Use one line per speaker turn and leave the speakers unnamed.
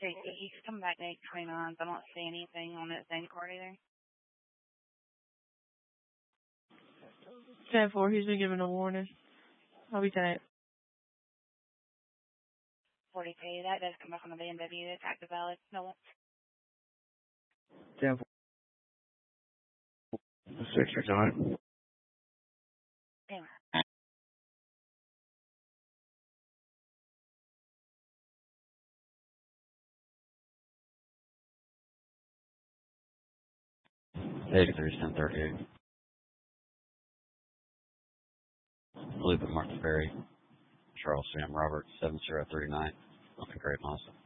He's coming back to 829. I don't see anything on that same card either.
10-4, he's been given a warning. I'll be tagged.
42, that does come back on the BMW. It's active valid. No one.
10-4. 6 your time.
Anyway.
$83, 1038. Loop at Martha Ferry. Charles Sam Roberts, 7039. Okay, great, awesome.